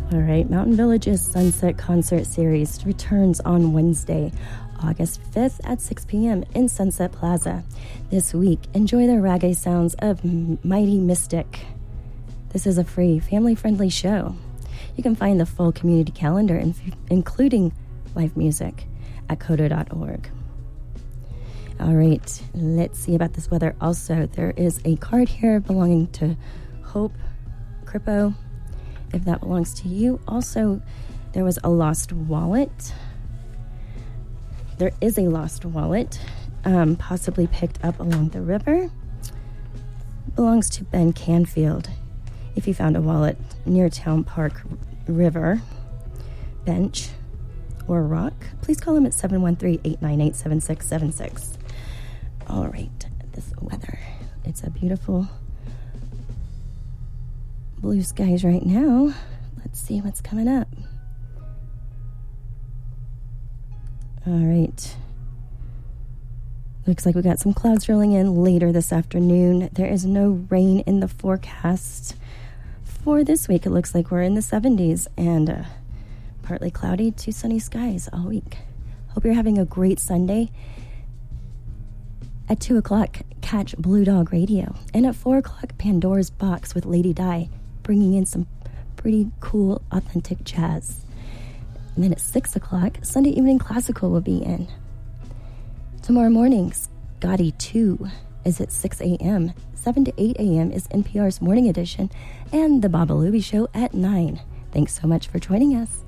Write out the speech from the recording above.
All right, Mountain Village's Sunset Concert Series returns on Wednesday, August 5th at 6 p.m. in Sunset Plaza. This week, enjoy the reggae sounds of Mighty Mystic. This is a free, family-friendly show. You can find the full community calendar, including live music, at coda.org. All right, let's see about this weather. Also, there is a card here belonging to Hope Kripo, if that belongs to you. Also, there was a lost wallet. There is a lost wallet, possibly picked up along the river. Belongs to Ben Canfield. If you found a wallet near Town Park River bench or rock, please call him at 713-898-7676. All right, this weather. It's a beautiful blue skies right now. Let's see what's coming up. All right. Looks like we got some clouds rolling in later this afternoon. There is no rain in the forecast for this week. It looks like we're in the 70s and partly cloudy to sunny skies all week. Hope you're having a great Sunday. At 2 o'clock, catch Blue Dog Radio. And at 4 o'clock, Pandora's Box with Lady Di, bringing in some pretty cool, authentic jazz. And then at 6 o'clock, Sunday Evening Classical will be in. Tomorrow morning, Scotty 2 is at 6 a.m. 7 to 8 a.m. is NPR's Morning Edition, and the Baba Luby Show at 9. Thanks so much for joining us.